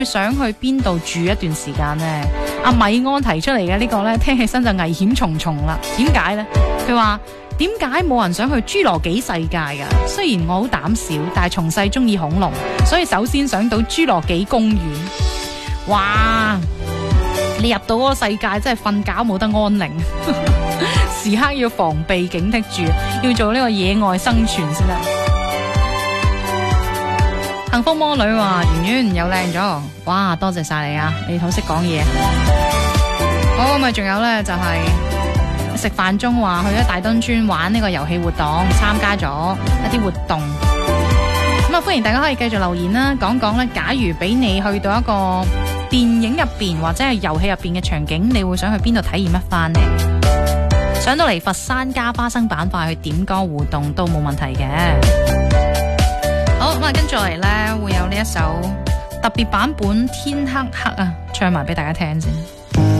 想去邊度住一段時間呢？阿米安提出嚟嘅呢個呢，聽起身就危險重重啦。點解呢？佢話點解冇人想去侏羅紀世界噶？雖然我好膽小，但係從細中意恐龍，所以首先想到侏羅紀公園。哇！你入到嗰個世界真係瞓覺冇得安寧，時刻要防備警惕住，要做呢個野外生存先得。幸福魔女話圓圓又靚咗，哇！多謝晒你啊，你好識講嘢。好，咁啊，仲有呢，就係食飯中話去咗大墩村玩呢個遊戲活動，參加咗一啲活動。咁啊，歡迎大家可以繼續留言啦，講講呢，假如俾你去到一個電影入邊或者係遊戲入邊嘅場景，你會想去邊度體驗一番呢？上到嚟佛山加花生板塊去點歌互動都冇問題嘅。好，咁啊，跟住嚟呢，會有呢一首特別版本天黑黑啊，唱埋俾大家聽先。